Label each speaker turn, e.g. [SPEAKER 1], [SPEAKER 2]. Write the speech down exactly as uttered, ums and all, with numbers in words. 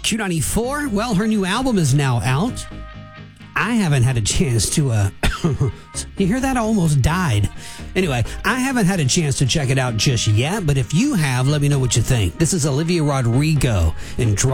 [SPEAKER 1] Q ninety-four, well, her new album is now out. I haven't had a chance to, uh, you hear that? I almost died. Anyway, I haven't had a chance to check it out just yet, but if you have, let me know what you think. This is Olivia Rodrigo and